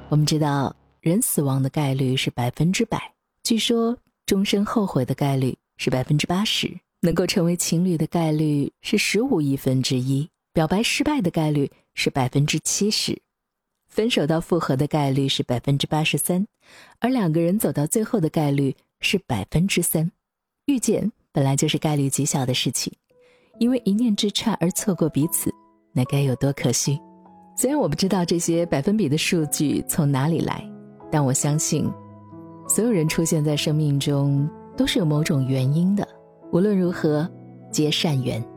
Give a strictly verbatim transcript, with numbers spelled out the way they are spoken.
我们知道人死亡的概率是百分之百，据说终身后悔的概率是百分之八十，能够成为情侣的概率是十五亿分之一，表白失败的概率是百分之七十，分手到复合的概率是百分之八十三，而两个人走到最后的概率是百分之三。遇见本来就是概率极小的事情，因为一念之差而错过彼此，那该有多可惜。虽然我不知道这些百分比的数据从哪里来，但我相信所有人出现在生命中都是有某种原因的，无论如何皆善缘。